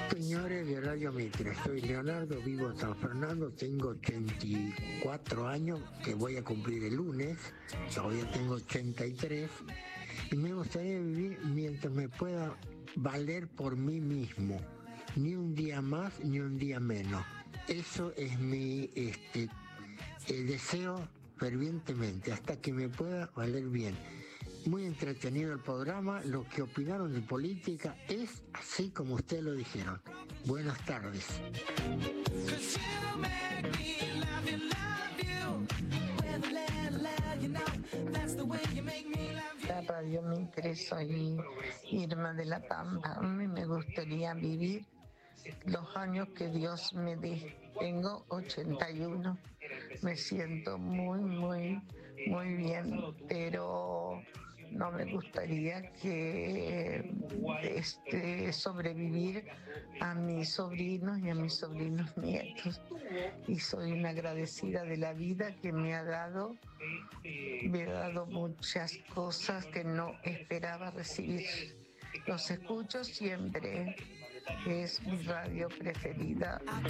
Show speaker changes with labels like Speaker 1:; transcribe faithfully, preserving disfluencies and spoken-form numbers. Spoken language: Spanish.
Speaker 1: Señores de Radio Mitre, soy Leonardo, vivo en San Fernando, tengo ochenta y cuatro años, que voy a cumplir el lunes, todavía tengo ochenta y tres, y me gustaría vivir mientras me pueda valer por mí mismo, ni un día más ni un día menos. Eso es mi este, eh, deseo fervientemente, hasta que me pueda valer bien. Muy entretenido el programa, lo que opinaron de política es así como ustedes lo dijeron. Buenas tardes.
Speaker 2: La radio me interesó y Irma de la Pampa. A mí me gustaría vivir los años que Dios me dé. Tengo ochenta y uno, me siento muy, muy, muy bien, pero no me gustaría que este, sobrevivir a mis sobrinos y a mis sobrinos nietos. Y soy una agradecida de la vida que me ha dado, me ha dado muchas cosas que no esperaba recibir. Los escucho siempre, es mi radio preferida.